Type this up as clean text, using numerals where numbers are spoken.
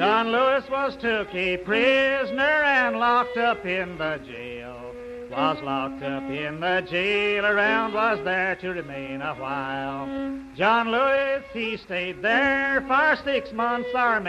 John Lewis was took a prisoner and locked up in the jail. Was locked up in the jail, around was there to remain a while. John Lewis, he stayed there for 6 months or